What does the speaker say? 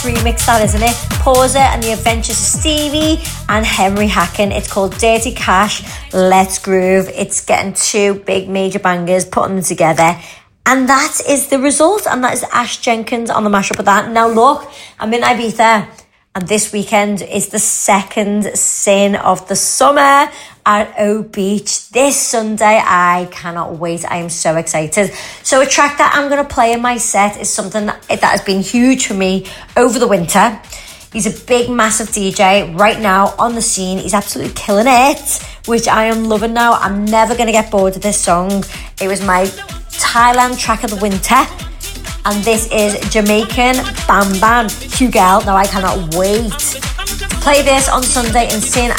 remix that, isn't it? Pause It and the Adventures of Stevie and Henry Hacken. It's called Dirty Cash, Let's Groove. It's getting two big major bangers, putting them together. And that is the result. And that is Ash Jenkins on the mashup of that. Now look, I'm in Ibiza. And this weekend is the second sin of the summer at O Beach. This Sunday, I cannot wait. I am so excited. So a track that I'm going to play in my set is something that has been huge for me over the winter. He's a big, massive DJ right now on the scene. He's absolutely killing it, which I am loving now. I'm never going to get bored of this song. It was my Thailand track of the winter. And this is Jamaican Bam Bam Hugel. Now I cannot wait to play this on Sunday in Sin